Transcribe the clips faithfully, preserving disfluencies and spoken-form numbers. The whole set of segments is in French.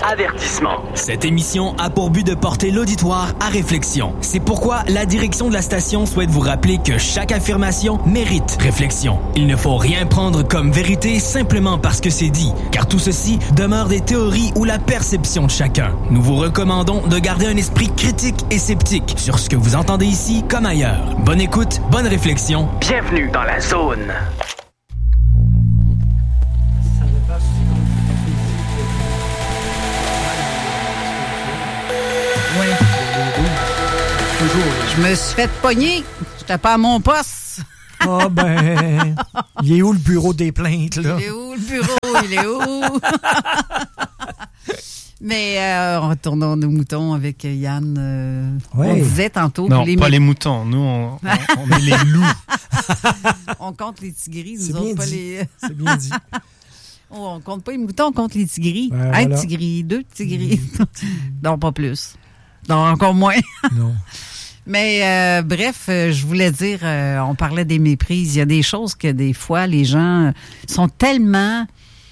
Avertissement. Cette émission a pour but de porter l'auditoire à réflexion. C'est pourquoi la direction de la station souhaite vous rappeler que chaque affirmation mérite réflexion. Il ne faut rien prendre comme vérité simplement parce que c'est dit, car tout ceci demeure des théories ou la perception de chacun. Nous vous recommandons de garder un esprit critique et sceptique sur ce que vous entendez ici comme ailleurs. Bonne écoute, bonne réflexion. Bienvenue dans la zone. Oui. Toujours. Je me suis fait pogner. J'étais pas à mon poste. Ah oh ben, il est où le bureau des plaintes, là? Il est où le bureau? Il est où? Mais euh, retournons nos moutons avec Yann. Euh, ouais. On disait tantôt... Non, les pas mé- les moutons. Nous, on, on, on est les loups. On compte les tigris, nous C'est autres, bien pas dit. les... C'est bien dit. Oh, on compte pas les moutons, on compte les tigris. Ouais, Un voilà. tigris, deux tigris. Non, pas plus. Non, encore moins. Non. Mais euh, bref, euh, je voulais dire, euh, on parlait des méprises. Il y a des choses que des fois, les gens sont tellement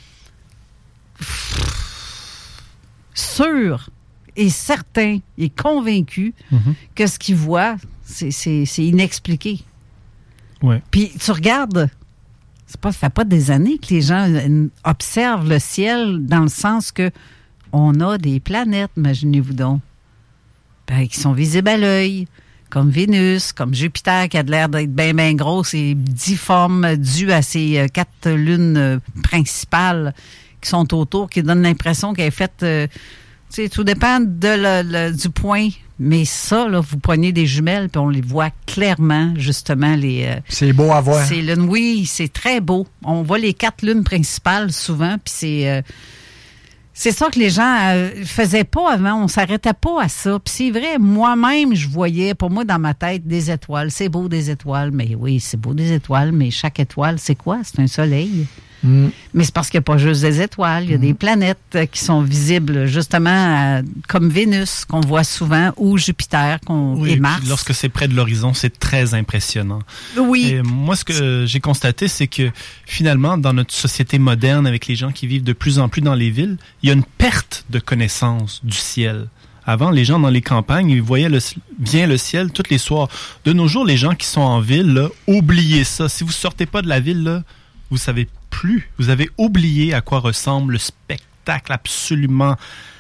sûrs et certains et convaincus Mm-hmm. que ce qu'ils voient, c'est, c'est, c'est inexpliqué. Ouais. Puis tu regardes, c'est pas, ça fait pas des années que les gens euh, observent le ciel dans le sens que on a des planètes, imaginez-vous donc, ben, qui sont visibles à l'œil, comme Vénus, comme Jupiter, qui a de l'air d'être bien, bien grosse et difforme, dû à ses euh, quatre lunes euh, principales qui sont autour, qui donnent l'impression qu'elle est faite... Euh, tu sais, tout dépend de le, le, du point. Mais ça, là, vous prenez des jumelles, puis on les voit clairement, justement, les... Euh, c'est beau à voir. C'est lune, oui, c'est très beau. On voit les quatre lunes principales souvent, puis c'est... Euh, c'est ça que les gens euh, faisaient pas avant. On s'arrêtait pas à ça. Puis c'est vrai, moi-même, je voyais, pour moi, dans ma tête, des étoiles. C'est beau, des étoiles. Mais oui, c'est beau, des étoiles. Mais chaque étoile, c'est quoi? C'est un soleil. Mm. Mais c'est parce qu'il n'y a pas juste des étoiles. Il y a mm. des planètes qui sont visibles, justement, à, comme Vénus, qu'on voit souvent, ou Jupiter, qu'on, oui, et Mars. Lorsque c'est près de l'horizon, c'est très impressionnant. Oui. Et moi, ce que j'ai constaté, c'est que finalement, dans notre société moderne, avec les gens qui vivent de plus en plus dans les villes, il y a une perte de connaissance du ciel. Avant, les gens dans les campagnes, ils voyaient le, bien le ciel tous les soirs. De nos jours, les gens qui sont en ville, là, oubliez ça. Si vous sortez pas de la ville, là, vous savez plus. Vous avez oublié à quoi ressemble le spectacle absolument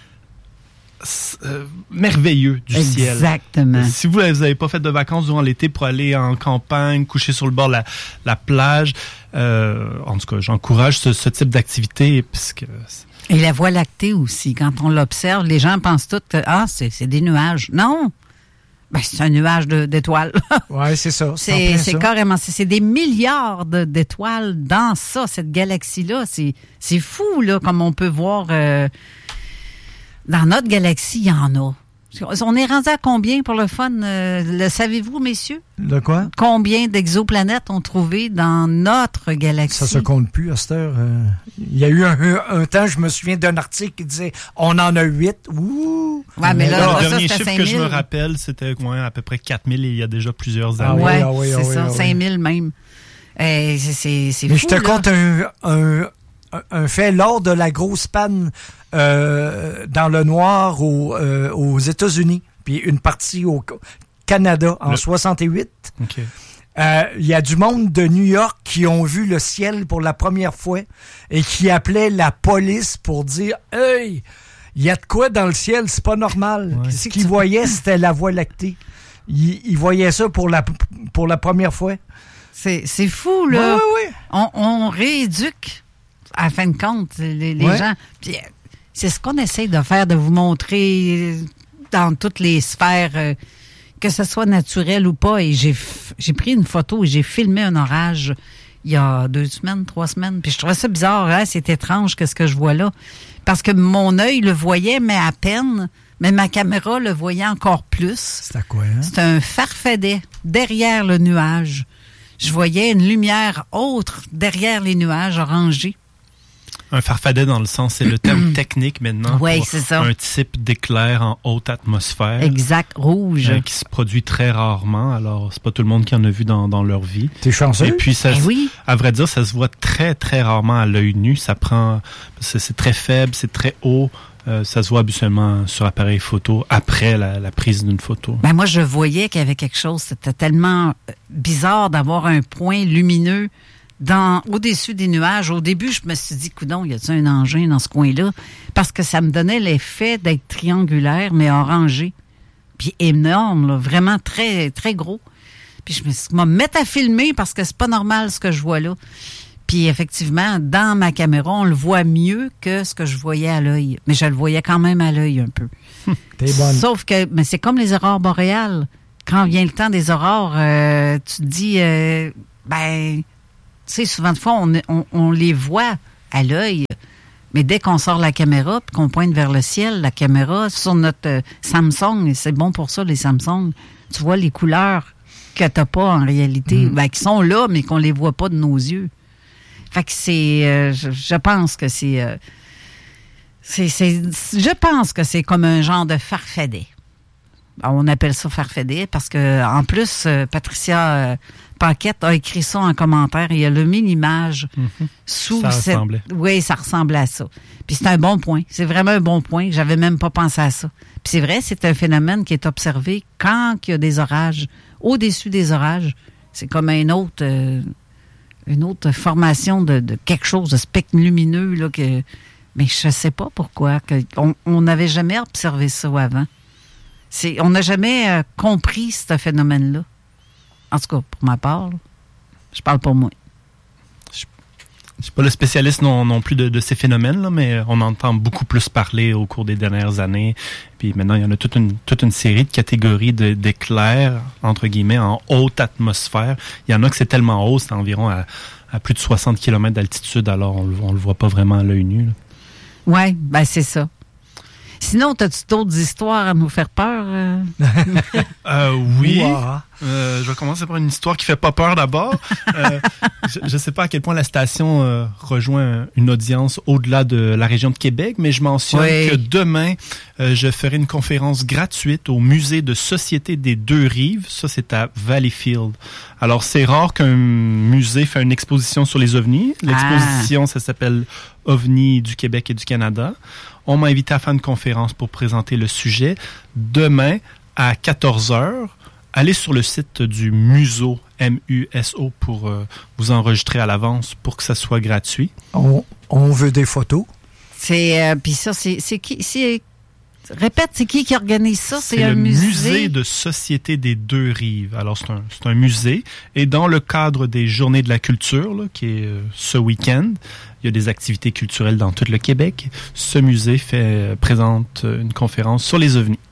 euh, merveilleux du Exactement. ciel. Exactement. Si vous n'avez pas fait de vacances durant l'été pour aller en campagne, coucher sur le bord de la, la plage, euh, en tout cas, j'encourage ce, ce type d'activité puisque... Et la Voie lactée aussi, quand on l'observe, les gens pensent tous que ah, c'est, c'est des nuages. Non! Ben, c'est un nuage de, d'étoiles. Oui, c'est ça. C'est, c'est, c'est ça. carrément, c'est, c'est des milliards de, d'étoiles dans ça, cette galaxie-là. C'est, c'est fou, là, comme on peut voir. Euh, dans notre galaxie, il y en a. On est rendu à combien pour le fun? Euh, le savez-vous, messieurs? De quoi? Combien d'exoplanètes ont trouvé dans notre galaxie? Ça se compte plus à cette heure. Euh, il y a eu un, un, un temps, je me souviens d'un article qui disait on en a huit. Ouh! Ouais, mais là, là, le ça, dernier c'était chiffre cinq que mille. je me rappelle, c'était ouais, à peu près quatre mille il y a déjà plusieurs Ah années. oui, Ouais, ah oui, c'est ah oui, ça, ah oui. cinq mille même. Euh, c'est, c'est, c'est Mais fou, je te là. compte un, un, un fait lors de la grosse panne euh, dans le noir au, euh, aux États-Unis, puis une partie au Canada en le... soixante-huit. Okay. Euh, il y a du monde de New York qui ont vu le ciel pour la première fois et qui appelaient la police pour dire « Hey, il y a de quoi dans le ciel, c'est pas normal. Ouais. » Ce qu'ils voyaient, c'était la Voie lactée. Ils, ils voyaient ça pour la, pour la première fois. C'est, c'est fou, là. Oui, oui, oui. On, on rééduque, à fin de compte, les, les ouais. gens. Puis, c'est ce qu'on essaie de faire, de vous montrer dans toutes les sphères, euh, que ce soit naturel ou pas. Et j'ai, j'ai pris une photo et j'ai filmé un orage il y a deux semaines, trois semaines. Puis je trouvais ça bizarre, hein? C'est étrange que ce que je vois là. Parce que mon œil le voyait, mais à peine. Mais ma caméra le voyait encore plus. C'est à quoi, hein? C'est un farfadet derrière le nuage. Je voyais une lumière autre derrière les nuages orangés. Un farfadet dans le sens, c'est le terme technique maintenant oui, pour c'est ça. Un type d'éclair en haute atmosphère. Exact, rouge. Euh, qui se produit très rarement. Alors, c'est pas tout le monde qui en a vu dans, dans leur vie. T'es chanceux? Et puis, ça, eh oui. à vrai dire, ça se voit très, très rarement à l'œil nu. Ça prend, c'est, c'est très faible, c'est très haut. Euh, ça se voit habituellement sur appareil photo après la, la prise d'une photo. Ben moi, je voyais qu'il y avait quelque chose. C'était tellement bizarre d'avoir un point lumineux dans au-dessus des nuages. Au début, je me suis dit, coudonc, y a-t-il un engin dans ce coin-là? Parce que ça me donnait l'effet d'être triangulaire, mais orangé. Puis énorme, là, vraiment très, très gros. Puis je me suis dit, me mettre à filmer parce que c'est pas normal ce que je vois là. Puis effectivement, dans ma caméra, on le voit mieux que ce que je voyais à l'œil. Mais je le voyais quand même à l'œil un peu. T'es bonne. Sauf que, mais c'est comme les aurores boréales. Quand vient le temps des aurores, euh, tu te dis, euh, ben, tu sais, souvent de fois, on, on, on les voit à l'œil. Mais dès qu'on sort la caméra puis qu'on pointe vers le ciel, la caméra, sur notre euh, Samsung, et c'est bon pour ça, les Samsung, tu vois les couleurs que t'as pas en réalité, mm. ben, qui sont là, mais qu'on les voit pas de nos yeux. Fait que c'est, euh, je, je pense que c'est, euh, c'est, c'est, je pense que c'est comme un genre de farfadet. On appelle ça farfadet parce que, en plus, euh, Patricia euh, Paquette a écrit ça en commentaire et elle a mis l'image mm-hmm. sous ça cette... ressemblait. Oui, ça ressemblait à ça. Puis c'est un bon point. C'est vraiment un bon point. J'avais même pas pensé à ça. Puis c'est vrai, c'est un phénomène qui est observé quand il y a des orages. Au-dessus des orages, c'est comme un autre... Euh, une autre formation de, de quelque chose de spectre lumineux, là, que, mais je sais pas pourquoi. Que, on n'avait jamais observé ça avant. C'est, on n'a jamais euh, compris ce phénomène-là. En tout cas, pour ma part, là, je parle pour moi. Je ne suis pas le spécialiste non, non plus de, de ces phénomènes, là, mais on entend beaucoup plus parler au cours des dernières années. Puis maintenant, il y en a toute une, toute une série de catégories de, d'éclairs, entre guillemets, en haute atmosphère. Il y en a que c'est tellement haut, c'est environ à, à plus de soixante kilomètres d'altitude, alors on ne le voit pas vraiment à l'œil nu. Oui, ben c'est ça. Sinon, as-tu d'autres histoires à nous faire peur? Euh? euh, oui. Wow. Euh, je vais commencer par une histoire qui fait pas peur d'abord. euh, je ne sais pas à quel point la station euh, rejoint une audience au-delà de la région de Québec, mais je mentionne oui. que demain, euh, je ferai une conférence gratuite au Musée de Société des Deux-Rives. Ça, c'est à Valleyfield. Alors, c'est rare qu'un musée fait une exposition sur les ovnis. L'exposition, ah. ça s'appelle OVNI du Québec et du Canada. On m'a invité à faire une conférence pour présenter le sujet. Demain, à quatorze heures, allez sur le site du Museau, M U S O, pour euh, vous enregistrer à l'avance pour que ça soit gratuit. On, on veut des photos. C'est, euh, puis ça, c'est, c'est qui... C'est, répète, c'est qui qui organise ça? C'est, c'est un le musée? musée de Société des Deux-Rives. Alors, c'est un, c'est un musée. Et dans le cadre des Journées de la culture, là, qui est euh, ce week-end, il y a des activités culturelles dans tout le Québec. Ce musée fait, présente une conférence sur les ovnis.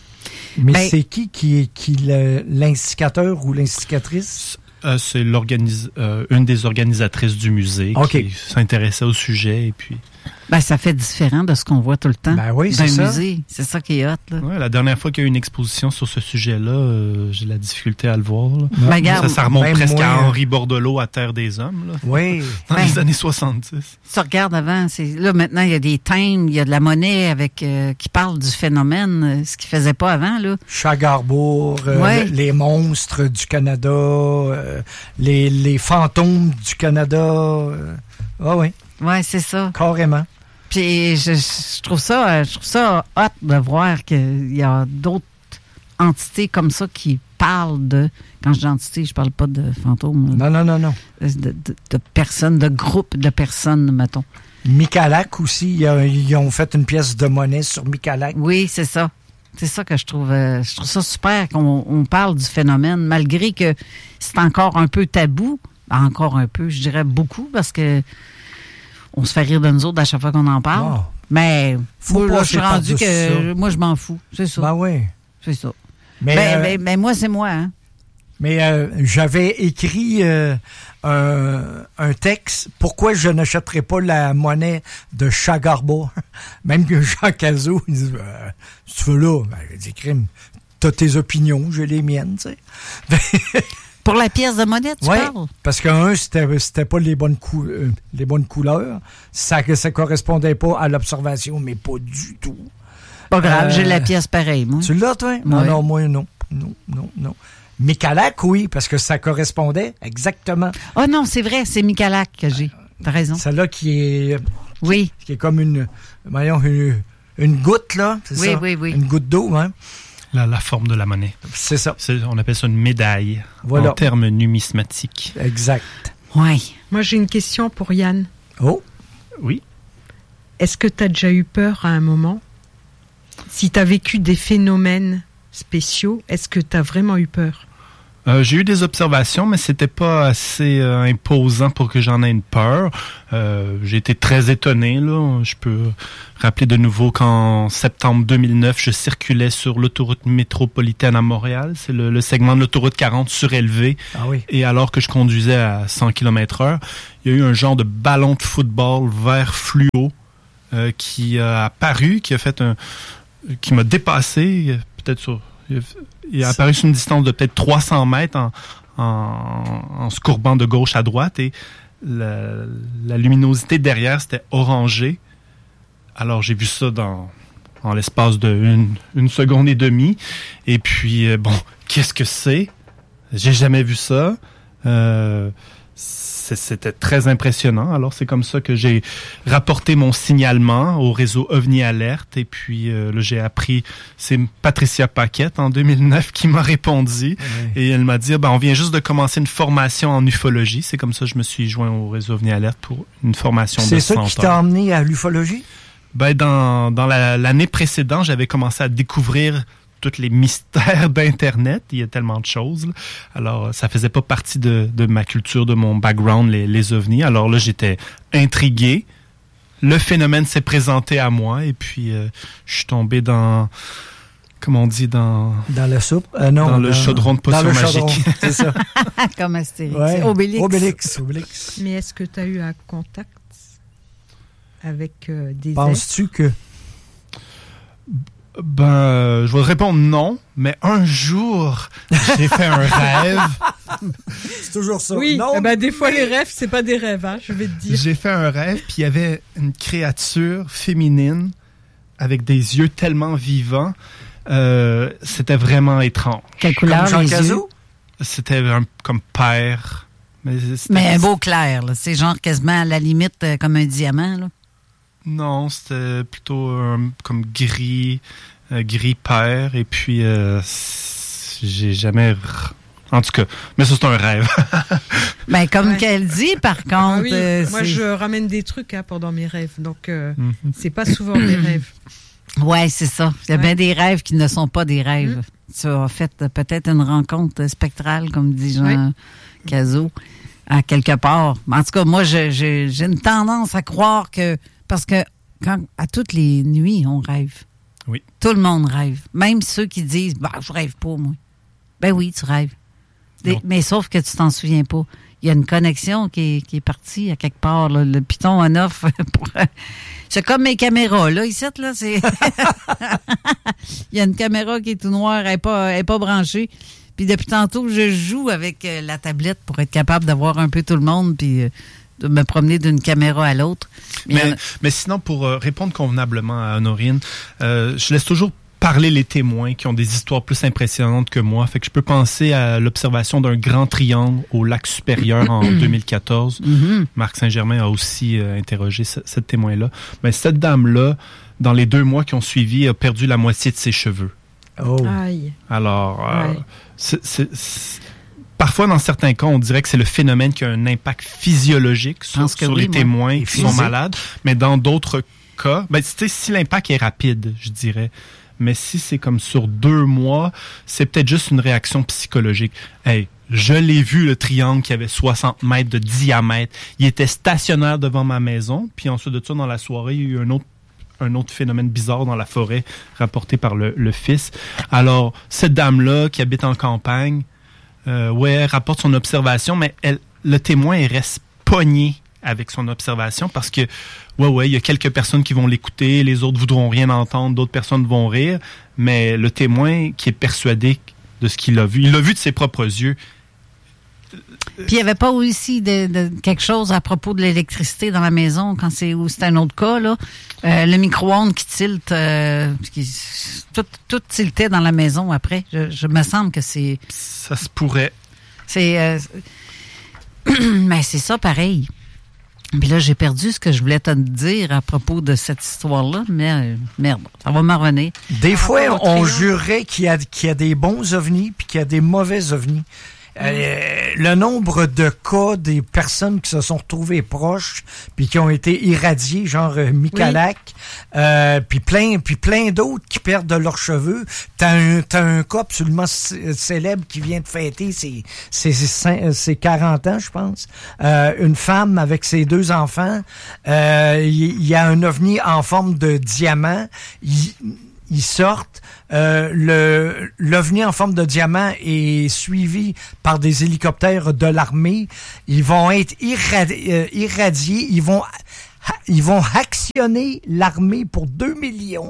Mais ben, c'est qui qui est qui le, l'instigateur ou l'instigatrice? Euh, c'est l'organis- euh, une des organisatrices du musée okay. qui s'intéressait au sujet et puis. Ben, ça fait différent de ce qu'on voit tout le temps ben oui, dans c'est un ça. musée. C'est ça qui est hot, là. Ouais, la dernière fois qu'il y a eu une exposition sur ce sujet-là, euh, j'ai la difficulté à le voir. Là. Ben, regarde, ça, ça remonte presque moins, à Henri Bordelot à Terre des Hommes. Là, oui. dans ben, les années soixante-dix. Tu regardes avant, c'est, là, maintenant, il y a des thèmes, il y a de la monnaie avec euh, qui parle du phénomène, euh, ce qu'ils ne faisaient pas avant, là. Chagarbourg, euh, ouais. les monstres du Canada, euh, les, les fantômes du Canada. Euh, ah oui. Oui, c'est ça. Carrément. Puis je, je trouve ça je trouve ça hot de voir qu'il y a d'autres entités comme ça qui parlent de... Quand je dis entité, je parle pas de fantômes. Non, non, non, non. De, de, de personnes, de groupes de personnes, mettons. Michalak aussi, ils ont fait une pièce de monnaie sur Michalak. Oui, c'est ça. C'est ça que je trouve... Euh, je trouve ça super qu'on on parle du phénomène, malgré que c'est encore un peu tabou. Encore un peu, je dirais beaucoup, parce que on se fait rire de nous autres à chaque fois qu'on en parle. Oh. Mais Faut moi, là, je suis rendu que ça. moi, je m'en fous. C'est ça. Ben oui. C'est ça. Mais, ben, euh, ben, ben, moi, c'est moi. Hein? Mais euh, j'avais écrit euh, un, un texte. Pourquoi je n'achèterais pas la monnaie de Chagarbourg? Même que Jean Cazot, il dit, euh, si tu veux là, ben, j'ai dit, crime, t'as tes opinions, j'ai les miennes, tu sais. Pour la pièce de monnaie, tu ouais, parles? Parce que un, c'était, c'était pas les bonnes, cou- euh, les bonnes couleurs. Ça ça correspondait pas à l'observation, mais pas du tout. Pas grave, euh, j'ai la pièce pareille, moi. Tu l'as, toi? Ouais. Non, non, moi, non. Non, non, non. Michalak, oui, parce que ça correspondait exactement. Ah oh non, c'est vrai, c'est Michalak que j'ai. T'as raison. Celle-là qui est... Oui. Qui est comme une... Voyons, une, une goutte, là, c'est oui, ça? Oui, oui, Une goutte d'eau, hein? La, la forme de la monnaie. C'est ça. C'est, on appelle ça une médaille, voilà. En termes numismatiques. Exact. Oui. Moi, j'ai une question pour Yann. Oh? Oui. Est-ce que tu as déjà eu peur à un moment? Si tu as vécu des phénomènes spéciaux, est-ce que tu as vraiment eu peur? Euh, j'ai eu des observations, mais c'était pas assez euh, imposant pour que j'en aie une peur. Euh, j'ai été très étonné, là. Je peux rappeler de nouveau qu'en septembre deux mille neuf, je circulais sur l'autoroute métropolitaine à Montréal. C'est le, le segment de l'autoroute quarante surélevé. Ah oui. Et alors que je conduisais à cent kilomètres heure, il y a eu un genre de ballon de football vert fluo euh, qui a apparu, qui a fait un... qui m'a dépassé, peut-être sur... Il a apparu sur une distance de peut-être trois cents mètres en, en, en se courbant de gauche à droite et la, la luminosité derrière, c'était orangé. Alors, j'ai vu ça dans en l'espace de une, une seconde et demie. Et puis, euh, bon, qu'est-ce que c'est? J'ai jamais vu ça. Euh, C'était très impressionnant. Alors, c'est comme ça que j'ai rapporté mon signalement au réseau OVNI Alerte. Et puis, euh, là, j'ai appris, c'est Patricia Paquette en deux mille neuf qui m'a répondu. Oui. Et elle m'a dit, ben, on vient juste de commencer une formation en ufologie. C'est comme ça que je me suis joint au réseau OVNI Alerte pour une formation de cent heures. C'est ça qui t'a emmené à l'ufologie? Ben, dans, dans la, l'année précédente, j'avais commencé à découvrir tous les mystères d'Internet. Il y a tellement de choses. Là. Alors, ça faisait pas partie de, de ma culture, de mon background, les, les ovnis. Alors là, j'étais intrigué. Le phénomène s'est présenté à moi et puis euh, je suis tombé dans... Comment on dit? Dans, dans la soupe? Euh, non. Dans le dans, chaudron de potion magique. C'est ça. Comme Astérix. Ouais. Obélix. Obélix. Obélix. Mais est-ce que tu as eu un contact avec euh, des Penses-tu êtres? que... Ben, euh, je vais te répondre non, mais un jour, j'ai fait un rêve. C'est toujours ça. Oui, non, eh ben, des fois, les rêves, c'est pas des rêves, hein, je vais te dire. J'ai fait un rêve, puis il y avait une créature féminine avec des yeux tellement vivants. Euh, c'était vraiment étrange. Quelle couleur, comme les Jean yeux? Cazot? C'était un, comme père. Mais, mais un beau clair, là. C'est genre quasiment à la limite euh, comme un diamant, là. Non, c'était plutôt euh, comme gris, euh, gris père. Et puis, euh, j'ai jamais... En tout cas, mais ça, c'est un rêve. Ben, comme ouais. qu'elle dit, par contre... Ah oui, euh, moi, c'est... je ramène des trucs hein, pendant mes rêves. Donc, euh, mm-hmm. c'est pas souvent des rêves. Oui, c'est ça. Il y a ouais. bien des rêves qui ne sont pas des rêves. Mm. Tu as fait peut-être une rencontre spectrale, comme dit Jean oui. Cazot, à quelque part. En tout cas, moi, je, je, j'ai une tendance à croire que... Parce que quand, à toutes les nuits, on rêve. Oui. Tout le monde rêve. Même ceux qui disent bah, « je rêve pas, moi ». Ben oui, tu rêves. Des, mais sauf que tu t'en souviens pas. Il y a une connexion qui est, qui est partie à quelque part. Là, le piton on-off. Pour, c'est comme mes caméras. Là, ici, là, c'est... Il y a une caméra qui est tout noire, elle n'est pas, elle est pas branchée. Puis depuis tantôt, je joue avec euh, la tablette pour être capable d'avoir un peu tout le monde, puis euh, de me promener d'une caméra à l'autre. Mais, mais, a... mais sinon, pour euh, répondre convenablement à Honorine, euh, je laisse toujours parler les témoins qui ont des histoires plus impressionnantes que moi. Fait que je peux penser à l'observation d'un grand triangle au lac supérieur en deux mille quatorze. Mm-hmm. Marc Saint-Germain a aussi euh, interrogé ce, cette témoin-là. Mais cette dame-là, dans les deux mois qui ont suivi, a perdu la moitié de ses cheveux. Oh. Aïe. Alors, euh, ouais. c'est, c'est, c'est... parfois, dans certains cas, on dirait que c'est le phénomène qui a un impact physiologique sur, sur oui, les témoins qui sont malades. Mais dans d'autres cas, ben, tu sais, si l'impact est rapide, je dirais. Mais si c'est comme sur deux mois, c'est peut-être juste une réaction psychologique. Hey, je l'ai vu, le triangle qui avait soixante mètres de diamètre. Il était stationnaire devant ma maison. Puis ensuite de ça, dans la soirée, il y a eu un autre un autre phénomène bizarre dans la forêt rapporté par le, le fils. Alors, cette dame-là qui habite en campagne, euh, ouais, elle rapporte son observation, mais elle, le témoin, il reste pogné avec son observation parce que, ouais, ouais, il y a quelques personnes qui vont l'écouter, les autres voudront rien entendre, d'autres personnes vont rire, mais le témoin qui est persuadé de ce qu'il a vu, il l'a vu de ses propres yeux. Puis il n'y avait pas aussi de, de quelque chose à propos de l'électricité dans la maison quand c'est ou c'est un autre cas là, euh, le micro-ondes qui tilte, euh, qui, tout, tout tiltait dans la maison après. Je, je me semble que c'est. Ça se pourrait. C'est. Euh, mais c'est ça pareil. Puis là, j'ai perdu ce que je voulais te dire à propos de cette histoire-là, mais euh, merde, ça va m'en revenir. Des Par fois, rapport au on trio. jurerait qu'il y a, qu'il y a des bons ovnis puis qu'il y a des mauvais ovnis. Euh, le nombre de cas des personnes qui se sont retrouvées proches puis qui ont été irradiées, genre euh, Michalak, oui. euh, puis plein puis plein d'autres qui perdent leurs cheveux. T'as un, t'as un cas absolument c- célèbre qui vient de fêter ses, ses, ses, ses quarante ans, je pense. Euh, une femme avec ses deux enfants. Il euh, y, y a un ovni en forme de diamant. Il, Ils sortent. Euh, le l'ovni en forme de diamant est suivi par des hélicoptères de l'armée. Ils vont être irradi- euh, irradiés. Ils vont ils vont actionner l'armée pour deux millions.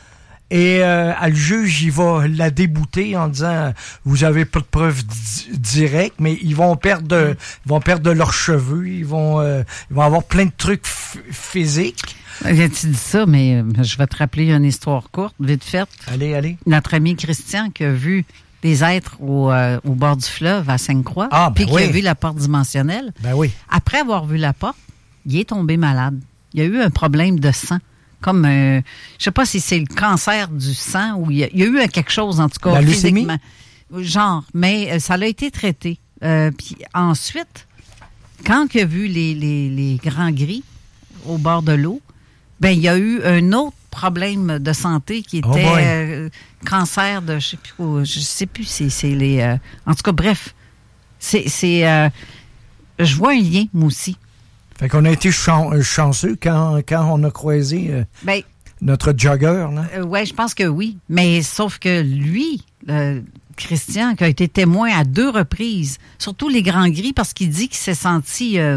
Et euh, le juge, il va la débouter en disant vous avez pas de preuves di- directes, mais ils vont perdre de, ils vont perdre leurs cheveux, ils vont euh, ils vont avoir plein de trucs f- physiques. Tu dis ça, mais euh, je vais te rappeler une histoire courte, vite faite. Allez, allez. Notre ami Christian qui a vu des êtres au, euh, au bord du fleuve à Sainte-Croix, ah, ben puis oui. qui a vu la porte dimensionnelle. Ben oui. Après avoir vu la porte, il est tombé malade. Il y a eu un problème de sang. Comme, euh, je sais pas si c'est le cancer du sang ou il y a, il y a eu quelque chose, en tout cas, la physiquement. Leucémie? Genre, mais euh, ça a été traité. Euh, puis ensuite, quand il a vu les, les, les grands gris au bord de l'eau, ben il y a eu un autre problème de santé qui était oh euh, cancer de, je sais plus quoi, je sais plus, c'est, c'est les... Euh, en tout cas, bref, c'est... c'est euh, je vois un lien, moi aussi. Fait qu'on a été chan- chanceux quand, quand on a croisé euh, ben, notre jogger, là. Euh, oui, je pense que oui. Mais sauf que lui, euh, Christian, qui a été témoin à deux reprises, surtout les grands gris, parce qu'il dit qu'il s'est senti euh,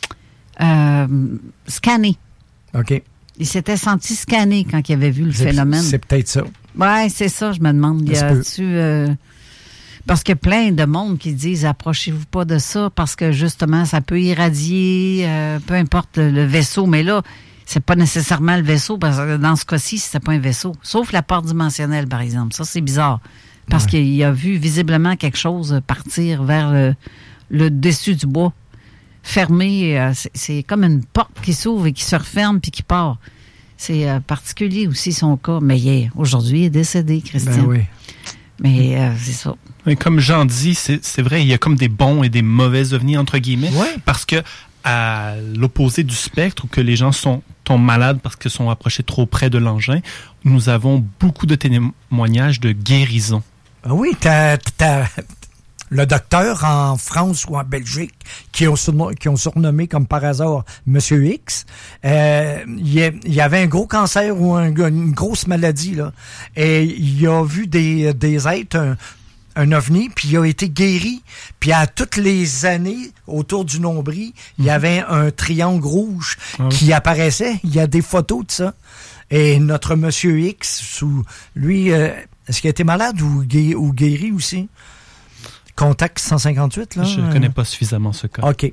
euh, scanné. OK. Il s'était senti scanné quand il avait vu le c'est, phénomène. C'est peut-être ça. Oui, c'est ça, je me demande. Y a-tu... Euh, parce qu'il y a plein de monde qui disent « Approchez-vous pas de ça parce que justement, ça peut irradier, euh, peu importe le vaisseau. » Mais là, c'est pas nécessairement le vaisseau parce que dans ce cas-ci, c'était pas un vaisseau. Sauf la porte dimensionnelle, par exemple. Ça, c'est bizarre. Parce ouais. qu'il a vu visiblement quelque chose partir vers le, le dessus du bois. Fermé, euh, c'est, c'est comme une porte qui s'ouvre et qui se referme puis qui part. C'est euh, particulier aussi son cas. Mais yeah, aujourd'hui, il est décédé, Christian. Ben oui. Mais euh, c'est ça. Mais comme Jean dit, c'est, c'est vrai, il y a comme des bons et des mauvais ovnis, entre guillemets. Ouais. Parce que à l'opposé du spectre, où que les gens sont tombent malades parce qu'ils sont approchés trop près de l'engin, nous avons beaucoup de témoignages de guérison. Ah oui, t'as, t'as le docteur en France ou en Belgique qui ont, surnom, qui ont surnommé comme par hasard Monsieur X. Euh, il y, y avait un gros cancer ou un, une grosse maladie là, et il a vu des, des êtres, un, un ovni, puis il a été guéri. Puis à toutes les années, autour du nombril, il y avait un triangle rouge ah oui. qui apparaissait. Il y a des photos de ça. Et notre Monsieur X, sous lui, euh, est-ce qu'il a été malade ou, gué, ou guéri aussi? Contact cent cinquante-huit, là? Je ne connais pas suffisamment ce cas. OK. Et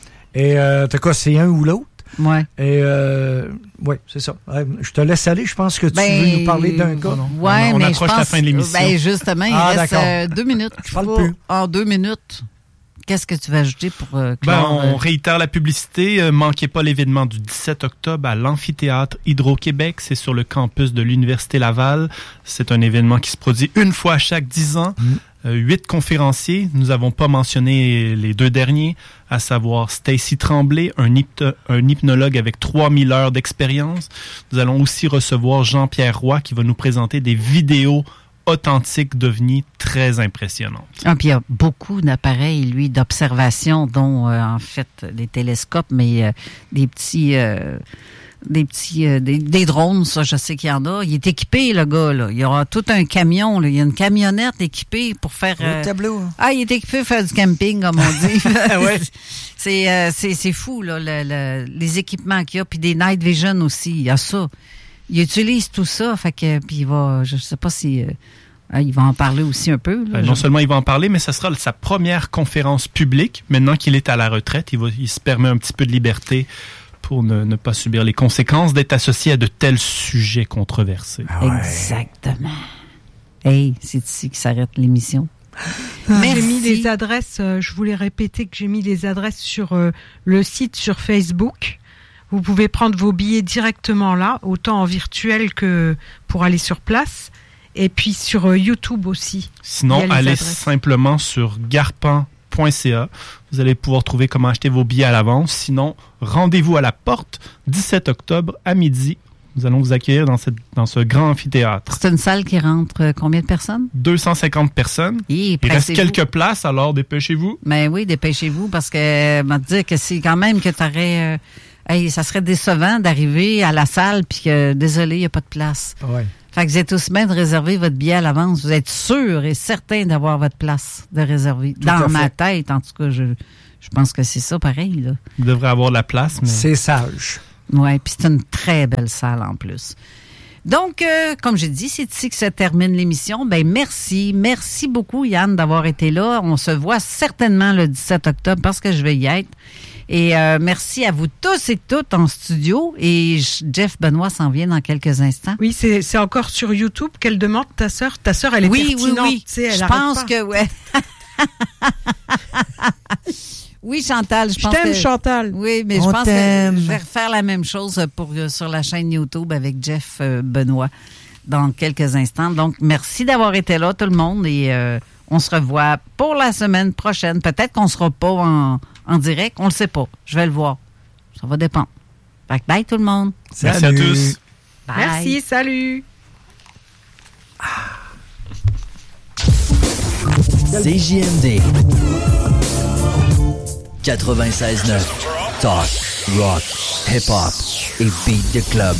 euh, t'as quoi, c'est un ou l'autre? Ouais. Et euh, ouais, c'est ça. Je te laisse aller. Je pense que tu ben, veux nous parler d'un cas. Non, non. Ouais, on, on mais approche je pense, la fin de l'émission. Ben justement, il ah, reste euh, deux minutes. Je parle plus. En deux minutes, qu'est-ce que tu vas ajouter pour euh, clore, ben, on euh... réitère la publicité. Euh, manquez pas l'événement du dix-sept octobre à l'amphithéâtre Hydro-Québec. C'est sur le campus de l'Université Laval. C'est un événement qui se produit une fois chaque dix ans. Mmh. Euh, huit conférenciers. Nous n'avons pas mentionné les deux derniers, à savoir Stacy Tremblay, un, hypto- un hypnologue avec trois mille heures d'expérience. Nous allons aussi recevoir Jean-Pierre Roy qui va nous présenter des vidéos authentiques d'ovnis très impressionnantes. Ah, puis il y a beaucoup d'appareils, lui, d'observation, dont, euh, en fait, des télescopes, mais euh, des petits... Euh des petits euh, des, des drones, ça, je sais qu'il y en a. Il est équipé, le gars, là. Il y aura tout un camion, là. Il y a une camionnette équipée pour faire... Euh... Le tableau. Ah, il est équipé pour faire du camping, comme on dit. ouais. c'est, euh, c'est, c'est fou, là, le, le, les équipements qu'il y a. Puis des night vision aussi, il y a ça. Il utilise tout ça, fait que... Puis il va... Je sais pas si... Euh, il va en parler aussi un peu. Là, euh, non seulement il va en parler, mais ce sera sa première conférence publique. Maintenant qu'il est à la retraite, il, va, il se permet un petit peu de liberté pour ne, ne pas subir les conséquences d'être associé à de tels sujets controversés. Ah ouais. Exactement. Hey, c'est ici que s'arrête l'émission. J'ai mis les adresses, euh, je voulais répéter que j'ai mis les adresses sur euh, le site sur Facebook. Vous pouvez prendre vos billets directement là, autant en virtuel que pour aller sur place. Et puis sur euh, YouTube aussi. Sinon, allez simplement sur garpan point c a. Vous allez pouvoir trouver comment acheter vos billets à l'avance. Sinon, rendez-vous à la porte, dix-sept octobre à midi. Nous allons vous accueillir dans, cette, dans ce grand amphithéâtre. C'est une salle qui rentre combien de personnes? deux cent cinquante personnes. Et il reste quelques places, alors dépêchez-vous. Ben oui, dépêchez-vous, parce que, je vais te dire que c'est quand même que tu aurais... Euh, hey, ça serait décevant d'arriver à la salle puis que, désolé, il n'y a pas de place. Ouais. Fait que vous êtes aussi bien de réserver votre billet à l'avance. Vous êtes sûr et certain d'avoir votre place de réserver. Tout dans ma tête, en tout cas, je, je pense que c'est ça pareil, là. Vous devrez avoir la place, mais... C'est sage. Oui, puis c'est une très belle salle en plus. Donc, euh, comme j'ai dit, c'est ici que se termine l'émission. Ben merci, merci beaucoup Yann d'avoir été là. On se voit certainement le dix-sept octobre parce que je vais y être. Et euh, merci à vous tous et toutes en studio. Et Jeff Benoît s'en vient dans quelques instants. Oui, c'est, c'est encore sur YouTube qu'elle demande ta sœur. Ta sœur, elle est oui, pertinente. Oui, oui, oui. Je pense pas. que ouais. Oui, Chantal, je, je pense t'aime, que... Chantal. Oui, mais On je pense t'aime. que je vais refaire la même chose pour, sur la chaîne YouTube avec Jeff euh, Benoît dans quelques instants. Donc, merci d'avoir été là, tout le monde, et euh, on se revoit pour la semaine prochaine. Peut-être qu'on ne sera pas en, en direct, on ne le sait pas. Je vais le voir. Ça va dépendre. Fait que bye tout le monde. Merci salut. À tous. Bye. Merci, salut. C J M D quatre-vingt-seize neuf Talk, rock, hip-hop et beat de club.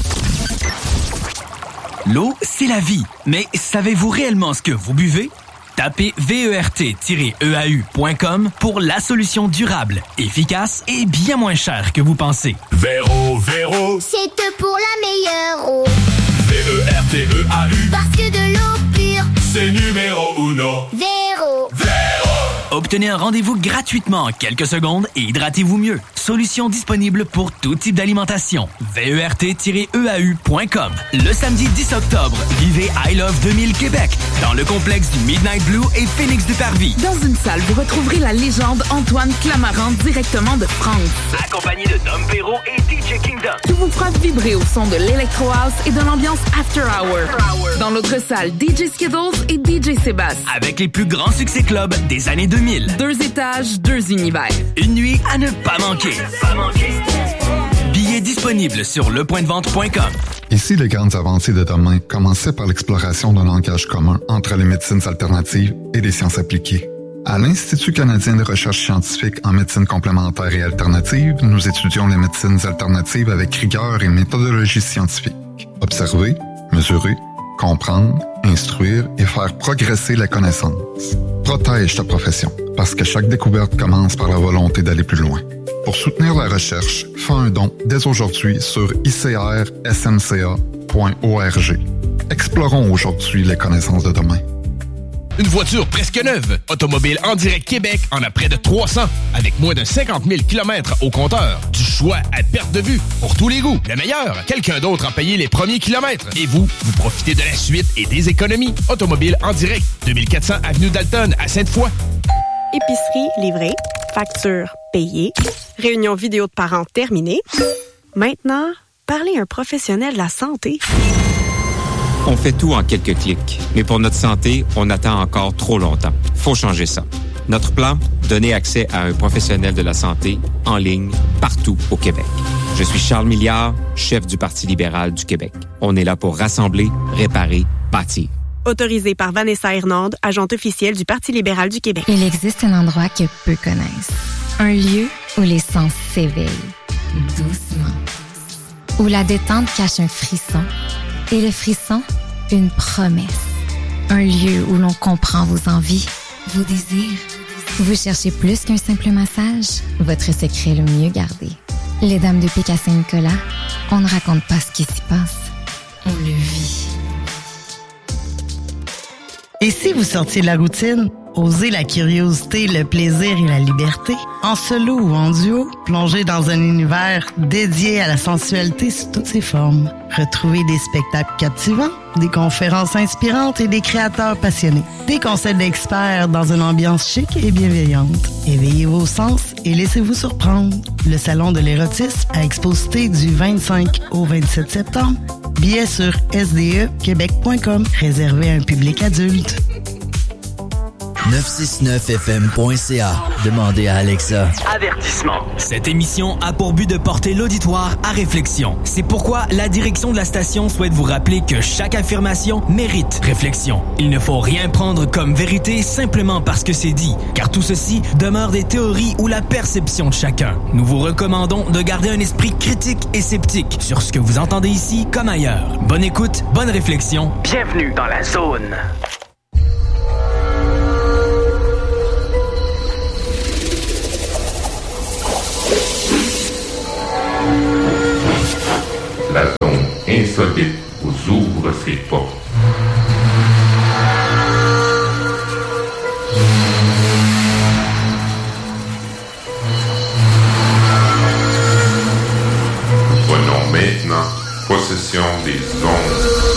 L'eau, c'est la vie. Mais savez-vous réellement ce que vous buvez? Tapez V E R T E A U point com pour la solution durable, efficace et bien moins chère que vous pensez. Véro, Véro, c'est pour la meilleure eau. V E R T E A U, parce que de l'eau pure, c'est numéro uno. Véro. Véro. Obtenez un rendez-vous gratuitement en quelques secondes et hydratez-vous mieux. Solution disponible pour tout type d'alimentation. V E R T E A U point com. Le samedi dix octobre, vivez I Love deux mille Québec dans le complexe du Midnight Blue et Phoenix du Parvis. Dans une salle, vous retrouverez la légende Antoine Clamaran directement de France. Accompagné de Dom Perrault et D J Kingdom. Qui vous fera vibrer au son de l'Electro House et de l'ambiance After Hour. After Hour. Dans l'autre salle, D J Skittles et D J Sébastien. Avec les plus grands succès club des années deux mille. Deux étages, deux univers. Une nuit à ne pas manquer. Pas manquer. Billets disponibles sur le point de vente point com. Ici, les grandes avancées de demain commençaient par l'exploration d'un langage commun entre les médecines alternatives et les sciences appliquées. À l'Institut canadien de recherche scientifique en médecine complémentaire et alternative, nous étudions les médecines alternatives avec rigueur et méthodologie scientifique. Observer, mesurer, comprendre, instruire et faire progresser la connaissance. Protège ta profession, parce que chaque découverte commence par la volonté d'aller plus loin. Pour soutenir la recherche, fais un don dès aujourd'hui sur I C R S M C A point org. Explorons aujourd'hui les connaissances de demain. Une voiture presque neuve. Automobile en direct Québec en a près de trois cents. Avec moins de cinquante mille kilomètres au compteur. Du choix à perte de vue. Pour tous les goûts. Le meilleur, quelqu'un d'autre a payé les premiers kilomètres. Et vous, vous profitez de la suite et des économies. Automobile en direct. deux mille quatre cents avenue Dalton à Sainte-Foy. Épicerie livrée. Facture payée. Réunion vidéo de parents terminée. Maintenant, parlez à un professionnel de la santé. On fait tout en quelques clics, mais pour notre santé, on attend encore trop longtemps. Faut changer ça. Notre plan, donner accès à un professionnel de la santé en ligne partout au Québec. Je suis Charles Milliard, chef du Parti libéral du Québec. On est là pour rassembler, réparer, bâtir. Autorisé par Vanessa Hernande, agente officielle du Parti libéral du Québec. Il existe un endroit que peu connaissent. Un lieu où les sens s'éveillent, doucement. Où la détente cache un frisson. Et le frisson, une promesse. Un lieu où l'on comprend vos envies, vos désirs. Vous cherchez plus qu'un simple massage? Votre secret le mieux gardé. Les Dames de Pique à Saint-Nicolas, on ne raconte pas ce qui s'y passe. On le vit. Et si vous sortiez de la routine? Osez la curiosité, le plaisir et la liberté. En solo ou en duo, plongez dans un univers dédié à la sensualité sous toutes ses formes. Retrouvez des spectacles captivants, des conférences inspirantes et des créateurs passionnés. Des conseils d'experts dans une ambiance chic et bienveillante. Éveillez vos sens et laissez-vous surprendre. Le Salon de l'érotisme à Exposité du vingt-cinq au vingt-sept septembre. Billets sur s d e québec point com. Réservé à un public adulte. neuf cent soixante-neuf F M point C A. Demandez à Alexa. Avertissement. Cette émission a pour but de porter l'auditoire à réflexion. C'est pourquoi la direction de la station souhaite vous rappeler que chaque affirmation mérite réflexion. Il ne faut rien prendre comme vérité simplement parce que c'est dit, car tout ceci demeure des théories ou la perception de chacun. Nous vous recommandons de garder un esprit critique et sceptique sur ce que vous entendez ici comme ailleurs. Bonne écoute, bonne réflexion. Bienvenue dans la zone. La zone insolite vous ouvre ses portes. Prenons maintenant possession